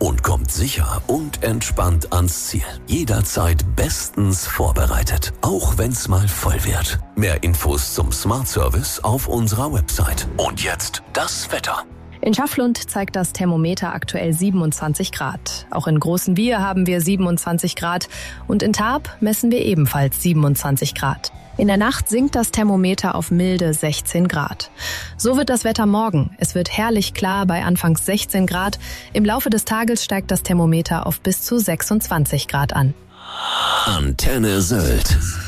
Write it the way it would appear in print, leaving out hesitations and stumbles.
und kommt sicher und entspannt ans Ziel. Jederzeit bestens vorbereitet, auch wenn's mal voll wird. Mehr Infos zum Smart Service auf unserer Website. Und jetzt das Wetter. In Schafflund zeigt das Thermometer aktuell 27 Grad. Auch in Großenwiehe haben wir 27 Grad und in Tarp messen wir ebenfalls 27 Grad. In der Nacht sinkt das Thermometer auf milde 16 Grad. So wird das Wetter morgen. Es wird herrlich klar bei anfangs 16 Grad. Im Laufe des Tages steigt das Thermometer auf bis zu 26 Grad an. Antenne Sylt.